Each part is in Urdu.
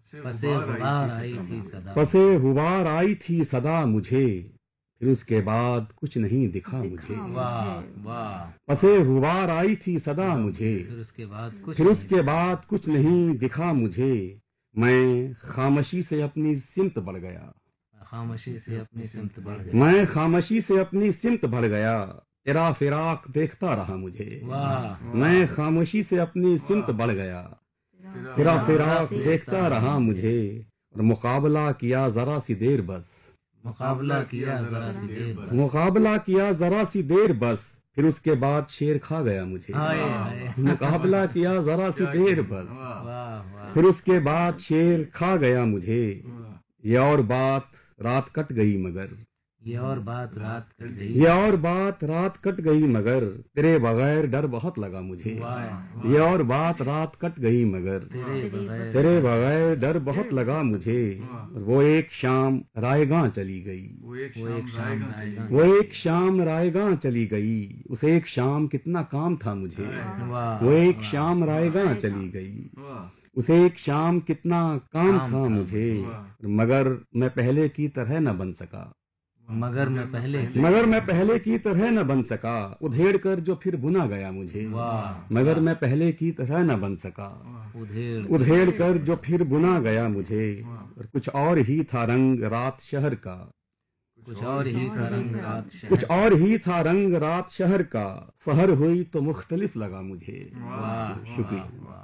پسے غبار آئی تھی صدا، پسے غبار آئی تھی صدا مجھے، پھر اس کے بعد کچھ نہیں دکھا مجھے۔ واہ واہ، پسے غبار آئی تھی صدا مجھے، پھر اس کے بعد کچھ پھر اس کے بعد کچھ نہیں دکھا مجھے، میں خاموشی سے اپنی سمت بڑھ گیا، خاموشی سے اپنی سمت بڑھ گئی۔ میں خاموشی سے اپنی سمت بڑھ گیا، تیرا فراق دیکھتا رہا مجھے، واہ، میں خاموشی سے اپنی سمت بڑھ گیا، تیرا فراق دیکھتا رہا مجھے، اور مقابلہ کیا ذرا سی دیر بس، مقابلہ کیا ذرا سی دیر بس، مقابلہ کیا ذرا سی دیر بس، پھر اس کے بعد شیر کھا گیا مجھے، ہائے ہائے، مقابلہ کیا ذرا سی دیر بس، واہ واہ، پھر اس کے بعد شیر کھا گیا مجھے، یہ اور بات رات کٹ گئی مگر، یہ اور بات رات کٹ گئی، یہ اور بات رات کٹ گئی مگر، تیرے بغیر ڈر بہت لگا مجھے، واہ، یہ اور بات رات کٹ گئی مگر، تیرے بغیر تیرے بغیر ڈر بہت لگا مجھے، وہ ایک شام رائے گاں چلی گئی، وہ ایک شام آئے گا، وہ ایک شام رائے گاں چلی گئی، اس ایک شام کتنا کام تھا مجھے، واہ، وہ ایک شام رائے گاں چلی گئی، اسے ایک شام کتنا کام تھا مجھے، مگر میں پہلے کی طرح نہ بن سکا، مگر میں پہلے مگر میں پہلے کی طرح نہ بن سکا، ادھیڑ کر جو پھر بنا گیا مجھے، واہ، مگر میں پہلے کی طرح نہ بن سکا، ادھیڑ ادھیڑ کر جو پھر بنا گیا مجھے، اور کچھ اور ہی تھا رنگ رات شہر کا، کچھ اور ہی کا رنگ رات شہر، کچھ اور ہی تھا رنگ رات شہر کا، سحر ہوئی تو مختلف لگا مجھے، واہ، شکریہ۔ واہ،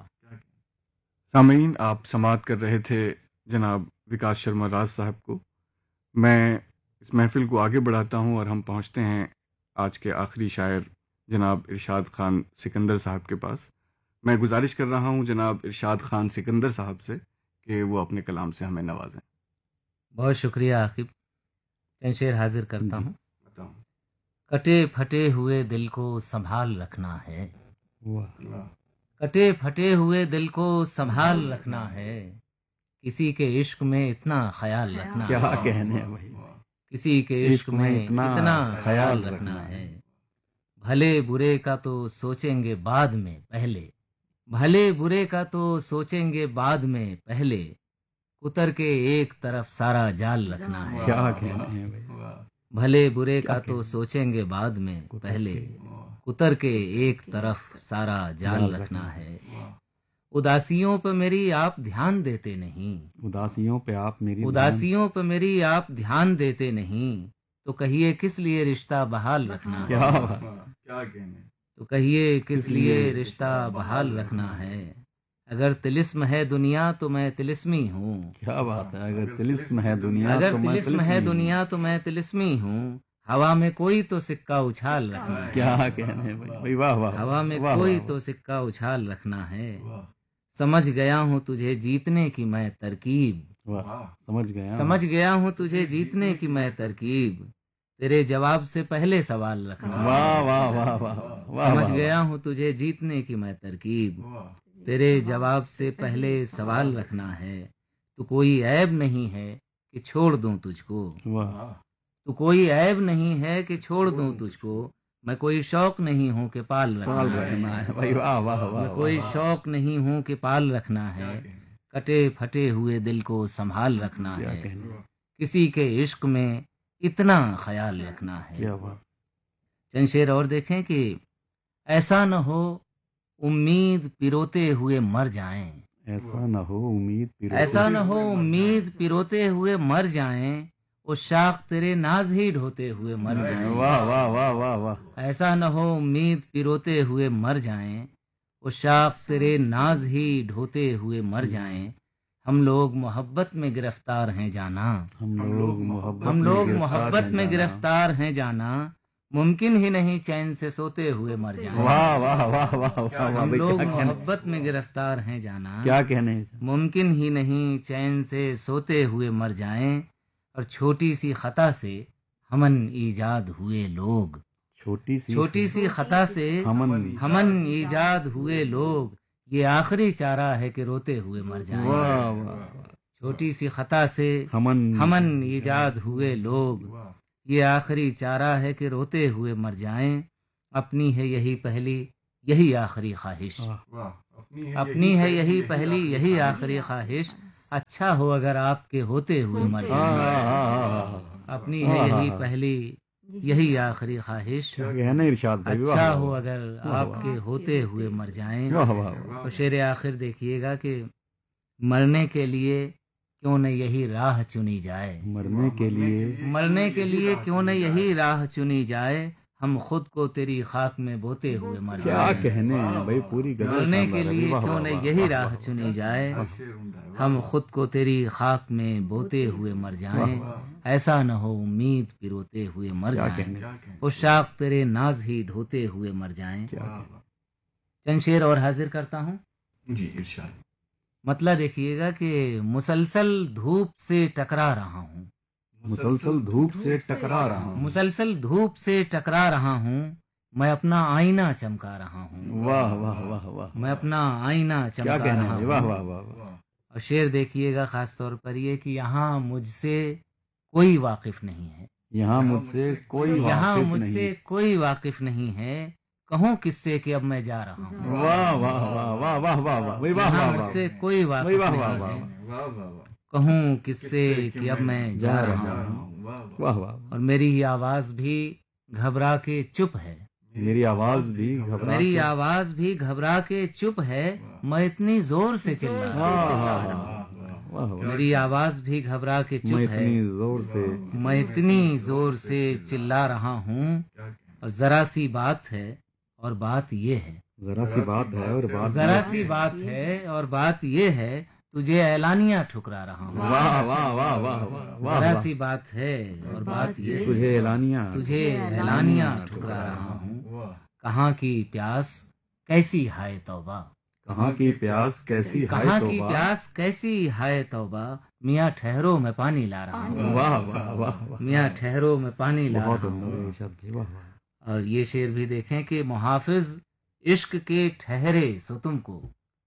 سامعین، آپ سماعت کر رہے تھے جناب وکاس شرما راز صاحب کو۔ میں اس محفل کو آگے بڑھاتا ہوں اور ہم پہنچتے ہیں آج کے آخری شاعر جناب ارشاد خان سکندر صاحب کے پاس۔ میں گزارش کر رہا ہوں جناب ارشاد خان سکندر صاحب سے کہ وہ اپنے کلام سے ہمیں نوازیں۔ بہت شکریہ عاقب، چند شعر حاضر کرتا ہوں۔ بتاؤں۔ کٹے پھٹے ہوئے دل کو سنبھال رکھنا ہے، کٹے پھٹے ہوئے دل کو سنبھال رکھنا ہے، کسی کے عشق میں اتنا خیال رکھنا کیا ہے، کہنے ہیں بھائی، کسی کے عشق میں اتنا خیال رکھنا ہے، بھلے برے کا تو سوچیں گے بعد میں پہلے، بھلے برے کا تو سوچیں گے بعد میں پہلے، اتر کے ایک طرف سارا جال رکھنا ہے، کیا کہنے ہیں بھائی، بھلے برے کا تو سوچیں گے بعد میں پہلے، اتر کے ایک طرف سارا جال رکھنا ہے، اداسیوں پہ میری آپ دھیان دیتے نہیں، اداسیوں پہ آپ میری اداسیوں پہ میری آپ دھیان دیتے نہیں، تو کہیے کس لیے رشتہ بحال رکھنا ہے، کیا بات، کیا کہنے۔ تو کہیے کس لیے رشتہ بحال رکھنا ہے، اگر طلسم ہے دنیا تو میں طلسمی ہوں، کیا بات ہے، اگر طلسم ہے دنیا اگر تو میں طلسم ہے دنیا تو میں طلسمی ہوں، ہوا میں کوئی تو سکہ اچھال رکھنا ہے، کیا کہنے ہیں بھائی، واہ واہ، ہوا میں واہ کوئی واہ، تو سکہ اچھال رکھنا ہے، سمجھ گیا ہوں تجھے جیتنے کی میں ترکیب، واہ، سمجھ گیا، سمجھ گیا ہوں تجھے جیتنے کی میں ترکیب، تیرے جواب سے پہلے سوال رکھنا ہے، واہ واہ واہ واہ واہ، سمجھ گیا ہوں تجھے جیتنے کی میں ترکیب، تیرے جواب سے پہلے سوال رکھنا ہے، تو کوئی عیب نہیں ہے کہ چھوڑ دوں تجھ کو، واہ، تو کوئی عیب نہیں ہے کہ چھوڑ دوں تجھ کو، میں کوئی شوق نہیں ہوں کہ پال پال رکھنا ہے، رکھنا ہے بھائی، واہ واہ میں واہ، کوئی شوق نہیں ہوں کہ پال رکھنا ہے، کٹے پھٹے ہوئے دل کو سنبھال رکھنا کیا ہے، کہنے، کسی کے عشق میں اتنا خیال رکھنا ہے۔ کیا بات، چند شعر اور دیکھیں کہ ایسا نہ ہو امید پیروتے ہوئے مر جائیں، ایسا نہ ہو امید پیروتے، ایسا نہ ہو امید پیروتے ہوئے مر جائیں، اس شاخ تیرے ناز ہی ڈھوتے ہوئے مر جائیں، واہ واہ واہ واہ واہ، ایسا نہ ہو امید پیروتے ہوئے مر جائیں، وہ شاخ تیرے ناز ہی ڈھوتے ہوئے مر جائیں، ہم لوگ محبت میں گرفتار ہیں جانا، ہم لوگ ہم لوگ محبت میں گرفتار ہیں جانا، ممکن ہی نہیں چین سے سوتے ہوئے مر جائیں، واہ واہ واہ واہ واہ، ہم بھائی لوگ کیا کہنے، محبت میں گرفتار ہیں جانا، کیا کہنے، ممکن ہی نہیں چین سے سوتے ہوئے مر جائیں، اور چھوٹی سی خطا سے ہمن ایجاد ہوئے لوگ، چھوٹی سی خطا سے ہمن ایجاد ہوئے لوگ، یہ آخری چارہ ہے کہ روتے ہوئے مر جائیں، واہ واہ، چھوٹی سی خطا سے ہمن ہمن ایجاد ہوئے لوگ، یہ آخری چارہ ہے کہ روتے ہوئے مر جائیں، اپنی ہے یہی پہلی یہی آخری خواہش، اپنی ہے یہی پہلی یہی آخری خواہش، اچھا ہو اگر آپ کے ہوتے ہوئے مر جائیں، اپنی ہے یہی پہلی یہی آخری خواہش، اچھا ہو اگر آپ کے ہوتے ہوئے مر جائیں۔ اور شعر آخر دیکھیے گا کہ مرنے کے لیے کیوں نہ یہی راہ چنی جائے، مرنے کے لیے کیوں نہ یہی راہ چنی جائے، ہم خود کو تیری خاک میں بوتے ہوئے مر کیا جائیں۔ کہنے ہیں بھائی، پوری غزل مرنے کے لیے کیوں نہ یہی راہ چنی جائے، ہم خود کو تیری خاک میں بوتے ہوئے مر جائیں، ایسا نہ ہو امید پروتے ہوئے مر جائیں، عشاق تیرے ناز ہی ڈھوتے ہوئے مر جائیں۔ چند شعر اور حاضر کرتا ہوں۔ جی ارشاد۔ مطلب دیکھیے گا کہ مسلسل دھوپ سے ٹکرا رہا ہوں، مسلسل دھوپ سے ٹکرا رہا ہوں، مسلسل دھوپ سے ٹکرا رہا ہوں، میں اپنا آئینہ چمکا رہا ہوں، واہ واہ واہ واہ، میں اپنا آئینہ کیا چمکا کہنا رہا ہے، واہ ہوں۔ واہ واہ واہ۔ اور شعر دیکھیے گا خاص طور پر یہ کہ یہاں مجھ سے کوئی واقف نہیں ہے، یہاں مجھ سے کوئی یہاں واقف مجھ نہیں۔ سے کوئی واقف نہیں ہے، کہوں کس سے کہ اب میں جا رہا ہوں، واہ واہ واہ واہ واہ واہ واہ، وہی واہ یہاں واہ مجھ واہ، سے کوئی وہی واقف واہ واہ نہیں واہ، ہے، کہوں کس سے کہ اب میں جا رہا ہوں، واہ واہ۔ اور میری آواز بھی گھبرا کے چپ ہے، میری آواز بھی گھبرا میری کے، آواز بھی گھبرا کے چپ ہے، میں اتنی زور سے چلا رہا ہوں، واہ واہ، میری آواز بھی گھبرا کے میں چپ ہے، اتنی زور سے، میں اتنی زور سے چلا رہا ہوں، اور ذرا سی بات ہے اور بات یہ ہے، ذرا سی بات ہے اور بات ذرا سی بات ہے اور بات یہ ہے، تجھے اعلانیہ ٹھکرا رہا ہوں، واہ واہ واہ واہ واہ، ذرا سی بات ہے اور بات یہ ہے، تجھے اعلانیہ، تجھے اعلانیہ ٹھکرا رہا ہوں، کہاں کی پیاس کیسی ہائے توبہ، کہاں کی پیاس کیسی ہائے کہاں کی توبہ، پیاس کیسی ہائے توبہ، میاں ٹھہرو میں پانی لا رہا ہوں، واہ واہ واہ واہ، میاں ٹھہرو میں پانی لا بہت رہا عمدہ ہوں۔ ارشاد بھائی، واہ واہ، اور یہ شعر بھی دیکھیں کہ محافظ عشق کے ٹھہرے سو تم کو،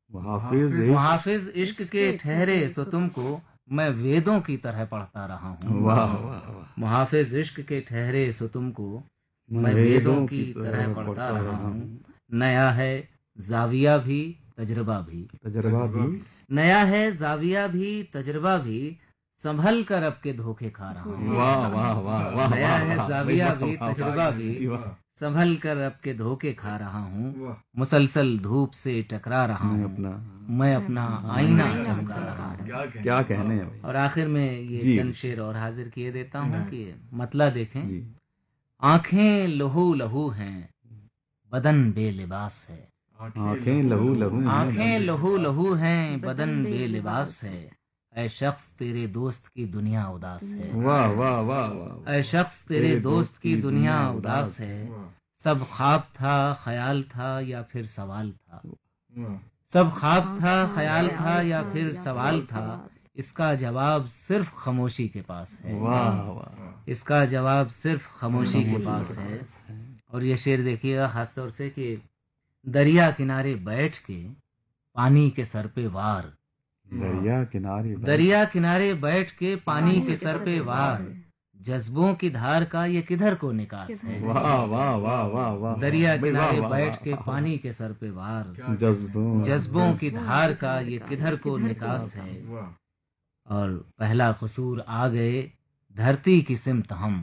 محافظ عشق کے ٹھہرے سو تم کو، میں ویدوں کی طرح پڑھتا رہا ہوں، واہ واہ واہ، محافظ عشق کے ٹھہرے سو تم کو، میں ویدوں کی طرح پڑھتا رہا ہوں، نیا ہے زاویہ بھی تجربہ بھی، تجربہ بھی، نیا ہے زاویہ بھی تجربہ بھی، سنبھل کر اب کے دھوکے کھا رہا ہوں، واہ واہ واہ واہ، نیا ہے واہ، زاویہ واہ، بھی واہ، تجربہ بھی، واہ، سنبھل کر اب کے دھوکے کھا رہا ہوں، مسلسل دھوپ سے ٹکرا رہا میں ہوں، اپنا، میں اپنا آئینہ چمکا رہا ہوں۔ کیا کہنے ہیں بھائی، اور آخر میں یہ جی، چند شعر اور حاضر کیے دیتا ہوں کہ مطلب دیکھیں، جی، آنکھیں لہو لہو ہیں بدن بے لباس ہے، آنکھیں لہو لہو ہیں، آنکھیں لہو لہو ہیں بدن بے لباس ہے، اے شخص تیرے دوست کی دنیا اداس ہے، واہ واہ واہ واہ، اے شخص تیرے دوست کی دنیا اداس ہے، سب خواب تھا خیال تھا یا پھر سوال تھا، سب خواب تھا خیال تھا یا پھر سوال تھا، اس کا جواب صرف خاموشی کے پاس ہے، واہ واہ، اس کا جواب صرف خاموشی کے پاس ہے۔ اور یہ شعر دیکھیے گا خاص طور سے کہ دریا کنارے بیٹھ کے پانی کے سر پہ وار، دریا کنارے، دریا کنارے بیٹھ کے پانی کے سر پہ وار، جذبوں کی دھار کا یہ کدھر کو نکاس ہے، واہ واہ واہ واہ واہ، دریا کنارے واہ، بیٹھ کے پانی کے سر پہ وار، جذبوں، جذبوں کی دھار کا یہ کدھر کو نکاس ہے، اور پہلا قصور آ گئے دھرتی کی سمت ہم،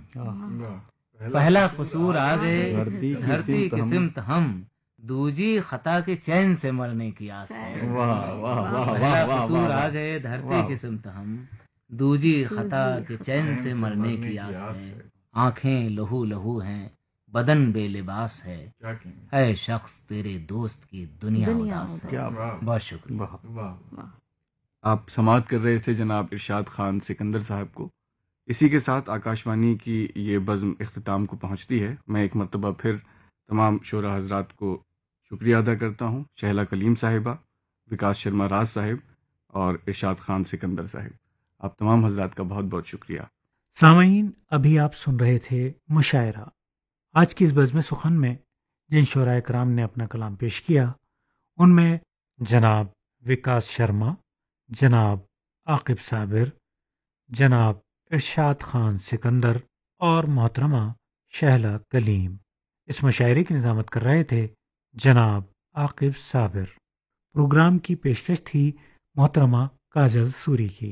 پہلا قصور آ گئے دھرتی کی سمت ہم، دوجی خطا کے چین سے مرنے کی آس ہے، واہ واہ واہ پہلا واہ، قصور آ گئے دھرتی کی سمت ہم، دوجی خطا کے چین سے مرنے کی آس ہے، آنکھیں لہو لہو ہیں بدن بے لباس ہے، اے شخص تیرے دوست کی دنیا اداس ہے۔ کیا بہت شکریہ۔ آپ سماعت کر رہے تھے جناب ارشاد خان سکندر صاحب کو۔ اسی کے ساتھ آکاشوانی کی یہ بزم اختتام کو پہنچتی ہے۔ میں ایک مرتبہ پھر تمام شعراء حضرات کو شکریہ ادا کرتا ہوں، شہلا کلیم صاحبہ، وکاس شرما راز صاحب اور ارشاد خان سکندر صاحب، آپ تمام حضرات کا بہت بہت شکریہ۔ سامعین، ابھی آپ سن رہے تھے مشاعرہ۔ آج کی اس بزم سخن میں جن شعراء کرام نے اپنا کلام پیش کیا ان میں جناب وکاس شرما، جناب عاقب صابر، جناب ارشاد خان سکندر اور محترمہ شہلا کلیم۔ اس مشاعرے کی نظامت کر رہے تھے جناب عاقب صابر۔ پروگرام کی پیشکش تھی محترمہ काजल सूरी की।